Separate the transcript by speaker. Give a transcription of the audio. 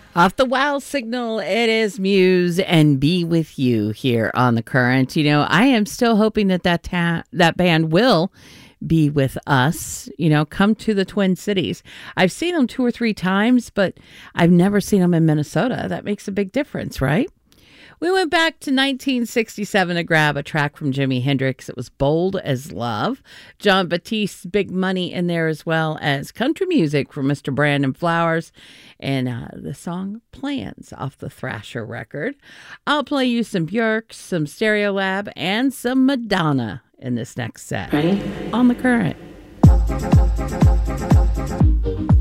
Speaker 1: Off the WOW signal, it is Muse and Be With You here on The Current. You know, I am still hoping that band will be with us, come to the Twin Cities. I've seen them 2 or 3 times, but I've never seen them in Minnesota. That makes a big difference, right? We went back to 1967 to grab a track from Jimi Hendrix. It was Bold as Love. John Batiste's Big Money in there, as well as country music from Mr. Brandon Flowers. And the song Plans off the Thrasher record. I'll play you some Björk, some Stereolab, and some Madonna in this next set.
Speaker 2: Ready?
Speaker 1: On The Current.